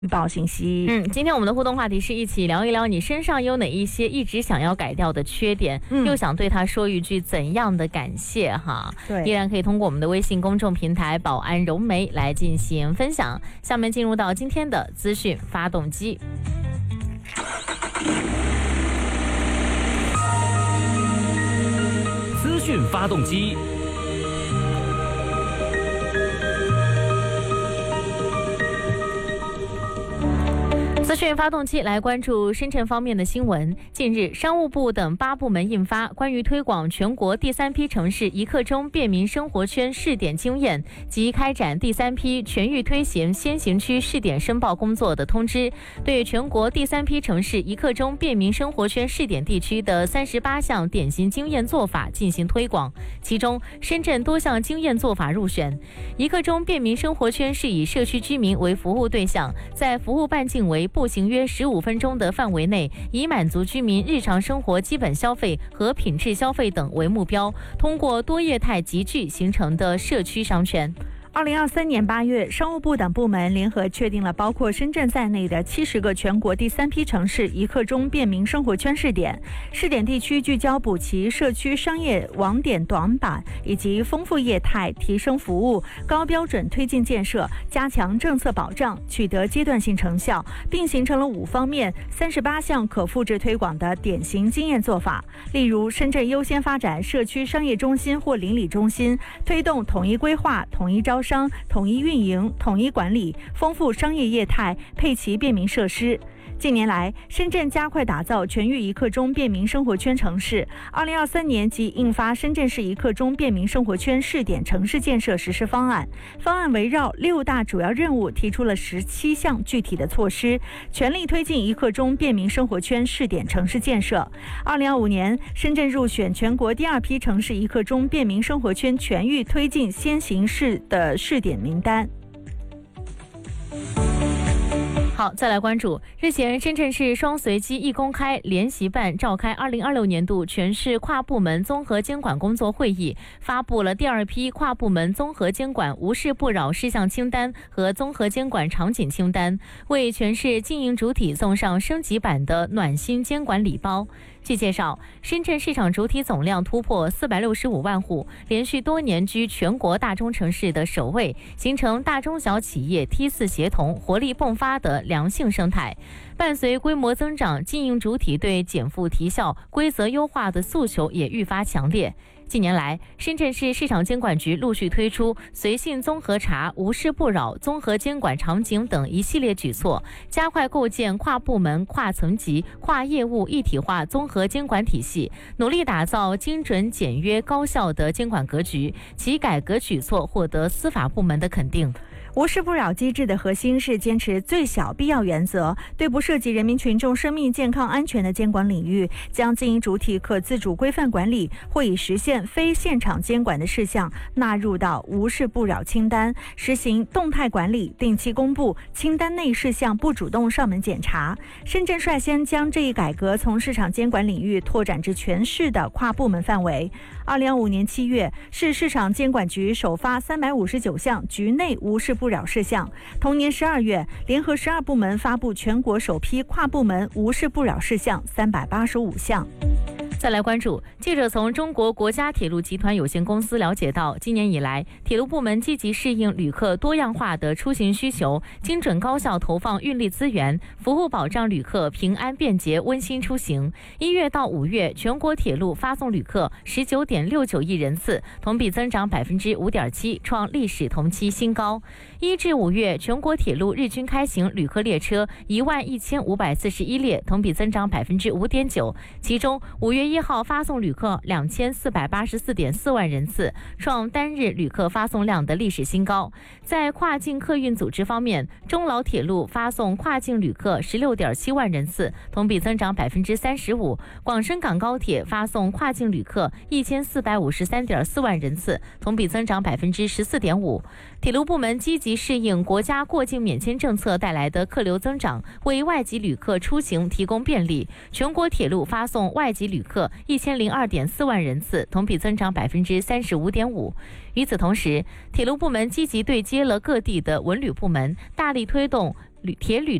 报信息。 今天我们的互动话题是一起聊一聊你身上有哪一些一直想要改掉的缺点，又想对他说一句怎样的感谢哈？ 对， 依然可以通过我们的微信公众平台保安柔媒来进行分享。下面进入到今天的资讯发动机。 资讯发动机。 资讯发动机来关注深圳方面的新闻。近日，商务部等8部门印发关于推广全国第3批城市一刻钟便民生活圈试点经验及开展第3批全域推行先行区试点申报工作的通知，对全国第3批城市一刻钟便民生活圈试点地区的38项典型经验做法进行推广，其中深圳多项经验做法入选。一刻钟便民生活圈是以社区居民为服务对象，在服务半径为步行约15分钟的范围内，以满足居民日常生活基本消费和品质消费等为目标，通过多业态集聚形成的社区商圈。 2023年8月，商务部等部门联合确定了包括深圳在内的70个全国第3批城市一刻钟便民生活圈试点。试点地区聚焦补齐社区商业网点短板，以及丰富业态、提升服务、高标准推进建设、加强政策保障，取得阶段性成效，并形成了5方面38项可复制推广的典型经验做法。例如，深圳优先发展社区商业中心或邻里中心，推动统一规划、统一招商、统一运营、统一管理，丰富商业业态，配齐便民设施。近年来，深圳加快打造全域一刻钟便民生活圈城市。2023年即印发《深圳市一刻钟便民生活圈试点城市建设实施方案》，方案围绕6大主要任务提出了17项具体的措施，全力推进一刻钟便民生活圈试点城市建设。2025年，深圳入选全国第2批城市一刻钟便民生活圈全域推进先行试的试点名单。 好，再来关注。日前，深圳市双随机一公开联席办召开2026年度全市跨部门综合监管工作会议，发布了第2批跨部门综合监管无事不扰事项清单和综合监管场景清单，为全市经营主体送上升级版的暖心监管礼包。据介绍，深圳市场主体总量突破465万户，连续多年居全国大中城市的首位，形成大中小企业梯次协同、活力迸发的良性生态。伴随规模增长，经营主体对减负提效、规则优化的诉求也愈发强烈。近年来，深圳市市场监管局陆续推出随信综合查、无事不扰、综合监管场景等一系列举措，加快构建跨部门、跨层级、跨业务一体化综合监管体系，努力打造精准、简约、高效的监管格局。其改革举措获得司法部门的肯定。 无事不扰机制的核心是坚持最小必要原则，对不涉及人民群众生命健康安全的监管领域，将经营主体可自主规范管理或已实现非现场监管的事项纳入到无事不扰清单，实行动态管理，定期公布清单内事项，不主动上门检查。深圳率先将这一改革从市场监管领域拓展至全市的跨部门范围。2025年7月，市市场监管局首发359项局内无事不扰事项。同年12月，联合12部门发布全国首批跨部门无事不扰事项385项。 再来关注，记者从中国国家铁路集团有限公司了解到，今年以来，铁路部门积极适应旅客多样化的出行需求，精准高效投放运力资源，服务保障旅客平安便捷温馨出行。1月到5月，全国铁路发送旅客19.69亿人次，同比增长5.7%，创历史同期新高。1至5月，全国铁路日均开行旅客列车11541列，同比增长5.9%，其中5月1号发送旅客2484.4万人次，创单日旅客发送量的历史新高。在跨境客运组织方面，中老铁路发送跨境旅客16.7万人次，同比增长35%；广深港高铁发送跨境旅客1453.4万人次，同比增长14.5%。铁路部门积极适应国家过境免签政策带来的客流增长，为外籍旅客出行提供便利。全国铁路发送外籍旅客1002.4万人次，同比增长35.5%。与此同时，铁路部门积极对接了各地的文旅部门，大力推动铁旅